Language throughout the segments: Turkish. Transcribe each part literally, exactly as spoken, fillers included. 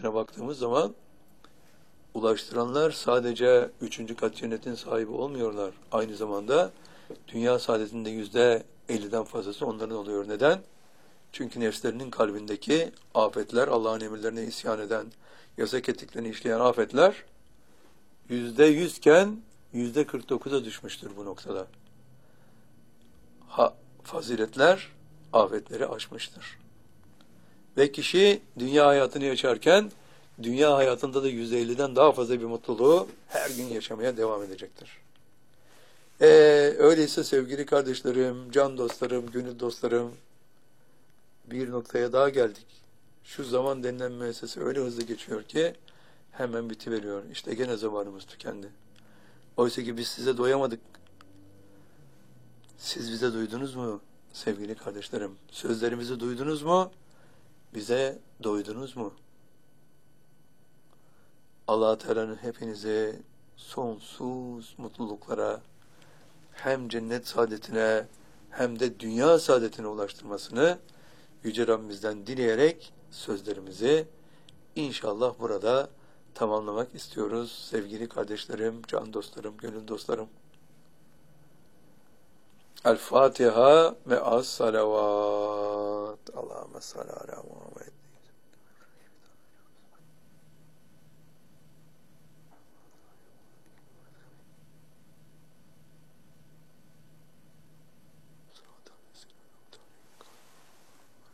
saadetine baktığımız zaman ulaştıranlar sadece üçüncü kat cennetin sahibi olmuyorlar. Aynı zamanda dünya saadetinde yüzde elliden fazlası onların oluyor. Neden? Çünkü nefslerinin kalbindeki afetler, Allah'ın emirlerine isyan eden, yasak ettiklerini işleyen afetler yüzde yüzken yüzde kırk dokuza düşmüştür bu noktada. Ha, faziletler afetleri aşmıştır. Ve kişi dünya hayatını yaşarken dünya hayatında da yüzde elliden daha fazla bir mutluluğu her gün yaşamaya devam edecektir. Ee, öyleyse sevgili kardeşlerim, can dostlarım, gönül dostlarım, bir noktaya daha geldik. Şu zaman denilen müessese öyle hızlı geçiyor ki hemen bitiveriyor. İşte gene zamanımız tükendi. Oysa ki biz size doyamadık. Siz bize duydunuz mu sevgili kardeşlerim? Sözlerimizi duydunuz mu? Bize doydunuz mu? Allah Teala'nın hepinize sonsuz mutluluklara, hem cennet saadetine hem de dünya saadetine ulaştırmasını Yüce Rabbimizden dileyerek sözlerimizi inşallah burada tamamlamak istiyoruz. Sevgili kardeşlerim, can dostlarım, gönül dostlarım. El Fatiha ve as salavat. Allahümme salli ala Muhammed.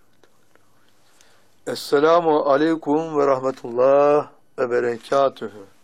Esselamu aleyküm ve rahmetullah ve berekatühü.